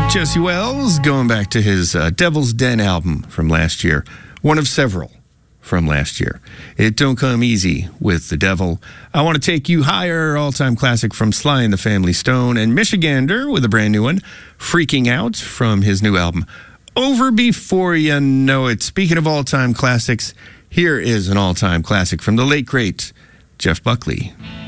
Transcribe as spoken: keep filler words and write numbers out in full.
Jesse Wells going back to his uh, Devil's Den album from last year. One of several from last year. It Don't Come Easy with the Devil. I Want to Take You Higher, all-time classic from Sly and the Family Stone. And Michigander with a brand new one, Freaking Out, from his new album, Over Before You Know It. Speaking of all-time classics, here is an all-time classic from the late, great Jeff Buckley.